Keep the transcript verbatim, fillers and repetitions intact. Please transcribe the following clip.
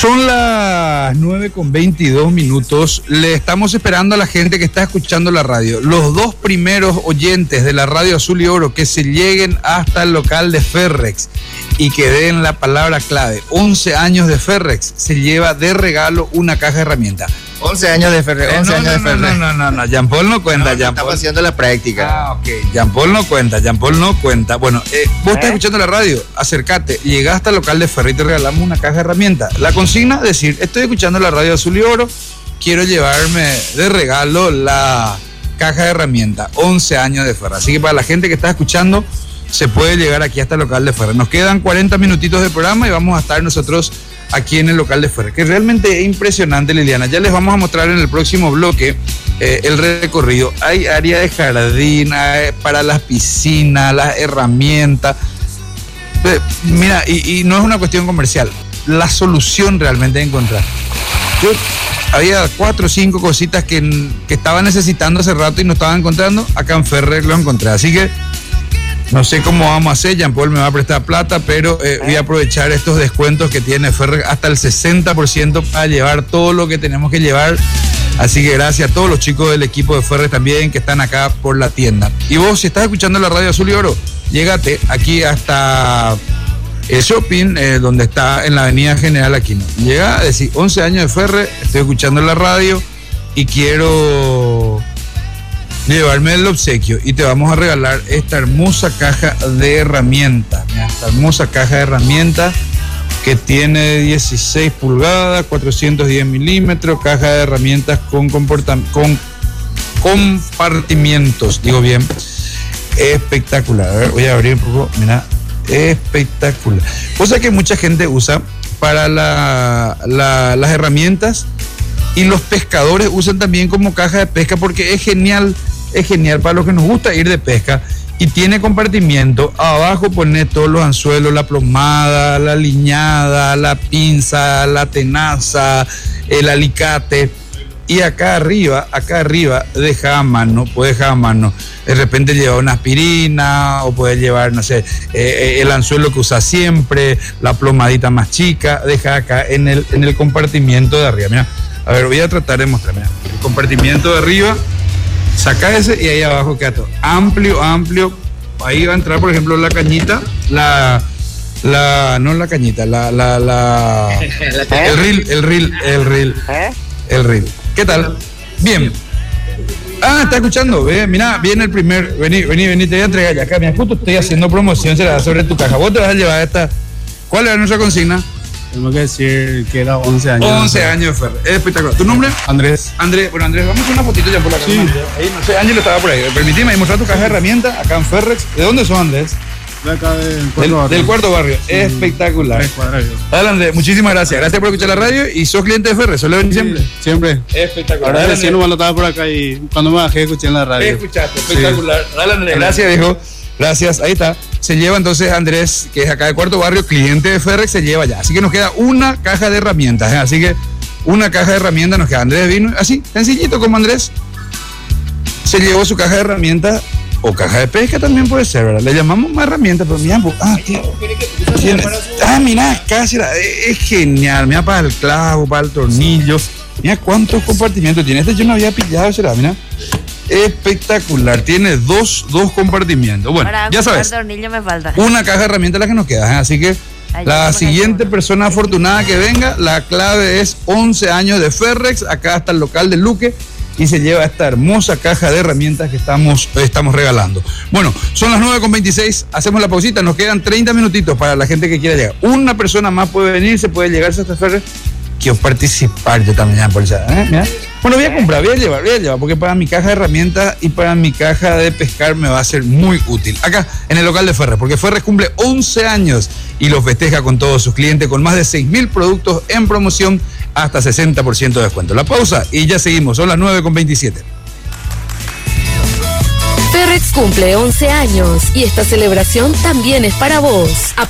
Son las nueve con veintidós minutos. Le estamos esperando a la gente que está escuchando la radio. Los dos primeros oyentes de la radio Azul y Oro que se lleguen hasta el local de Ferrex y que den la palabra clave, once años de Ferrex, se lleva de regalo una caja de herramientas. once años de Ferrex. Eh, once no, años no, de no, Ferrex. no, no, no, no, Jean Paul no cuenta. No, Jean estamos Paul. haciendo la práctica. Ah, ok. Jean Paul no cuenta, Jean Paul no cuenta. Bueno, eh, vos ¿Eh? estás escuchando la radio, acércate, llegás hasta el local de Ferrex y te regalamos una caja de herramientas. La consigna, decir, estoy escuchando la radio Azul y Oro, quiero llevarme de regalo la caja de herramientas, once años de Ferrex. Así que para la gente que está escuchando, se puede llegar aquí hasta el local de Ferrex. Nos quedan cuarenta minutitos de programa y vamos a estar nosotros aquí en el local de Ferrex, que realmente es impresionante, Liliana. Ya les vamos a mostrar en el próximo bloque eh, el recorrido. Hay área de jardín, hay para las piscinas, las herramientas. Eh, mira, y, y no es una cuestión comercial, la solución realmente de encontrar. Yo había cuatro o cinco cositas que, que estaba necesitando hace rato y no estaba encontrando. Acá en Ferrex lo encontré, así que no sé cómo vamos a hacer. Jean Paul me va a prestar plata, pero eh, voy a aprovechar estos descuentos que tiene Ferrex hasta el sesenta por ciento para llevar todo lo que tenemos que llevar. Así que gracias a todos los chicos del equipo de Ferrex también que están acá por la tienda. Y vos, si estás escuchando la radio Azul y Oro, llégate aquí hasta el shopping, eh, donde está en la avenida General Aquino. Llega a decir, once años de Ferrex, estoy escuchando la radio y quiero llevarme el obsequio y te vamos a regalar esta hermosa caja de herramientas. Mira, esta hermosa caja de herramientas que tiene dieciséis pulgadas, cuatrocientos diez milímetros, caja de herramientas con, comporta- con compartimientos, digo bien, espectacular. A ver, voy a abrir un poco, mira, espectacular. Cosa que mucha gente usa para la, la, las herramientas, y los pescadores usan también como caja de pesca porque es genial. Es genial para los que nos gusta ir de pesca y tiene compartimiento. Abajo pones todos los anzuelos, la plomada, la liñada, la pinza, la tenaza, el alicate. Y acá arriba, acá arriba deja a mano, puedes dejar a mano. De repente lleva una aspirina o puedes llevar, no sé, eh, el anzuelo que usas siempre, la plomadita más chica. Deja acá en el, en el compartimiento de arriba. Mira, a ver, voy a tratar de mostrar. Mira, el compartimiento de arriba. Saca ese y ahí abajo queda todo amplio, amplio. Ahí va a entrar, por ejemplo, la cañita, la, la, no la cañita, la, la, la, el reel, el reel, el reel, el reel. ¿Qué tal? Bien. Ah, está escuchando, ve, mira, viene el primer, vení, vení, vení, te voy a entregar ya acá, mira, justo estoy haciendo promoción, será sobre tu caja. Vos te vas a llevar esta. ¿Cuál era nuestra consigna? Tengo que decir que era once años. once años, Fer. Es espectacular. ¿Tu nombre? Andrés. Andrés, bueno, Andrés, vamos a hacer una fotito ya por la Sí. cámara. Ahí, no sé, Ángel estaba por ahí. Permitime ahí mostrar tu caja de herramientas acá en Ferrex. ¿De dónde son, Andrés? De acá del Del, cuarto barrio. del cuarto barrio. Sí. Espectacular. Tres cuadras. Dale, Andrés, muchísimas gracias. Gracias por escuchar la radio y sos cliente de Ferrex. ¿Suele venir siempre? Sí, siempre. Espectacular. Ahora Dale, recién Andrés. cuando estaba por acá y cuando me bajé escuché en la radio. Escuchaste, espectacular. Dale, Andrés. Gracias, viejo. Gracias, ahí está. Se lleva entonces Andrés, que es acá de Cuarto Barrio, cliente de Ferrex, se lleva ya. Así que nos queda una caja de herramientas, ¿eh? Así que una caja de herramientas nos queda. Andrés vino así, sencillito como Andrés. Se llevó su caja de herramientas, o caja de pesca también puede ser, ¿verdad? Le llamamos más herramientas, pero mira, ah, tío, tiene, ah, mira, casi, la, es genial, mira, para el clavo, para el tornillo, mira cuántos compartimentos tiene. Este yo no había pillado, será, mira. Espectacular, tiene dos, dos compartimientos. Bueno, Para ya sabes, tornillo me falta. una caja de herramientas la que nos queda, ¿eh? Así que Ay, la yo siguiente me persona afortunada que venga, la clave es once años de Ferrex, acá hasta el local de Luque, y se lleva esta hermosa caja de herramientas que estamos, estamos regalando. Bueno, son las nueve con veintiséis, hacemos la pausita, nos quedan treinta minutitos para la gente que quiera llegar. Una persona más puede venir, se puede llegarse hasta Ferrex. Quiero participar yo también, por eso, ¿eh? Mira. Bueno, voy a comprar, voy a llevar, voy a llevar, porque para mi caja de herramientas y para mi caja de pescar me va a ser muy útil. Acá, en el local de Ferrex, porque Ferrex cumple once años y los festeja con todos sus clientes, con más de seis mil productos en promoción, hasta sesenta por ciento de descuento. La pausa y ya seguimos, son las nueve con veintisiete. Ferrex cumple once años y esta celebración también es para vos.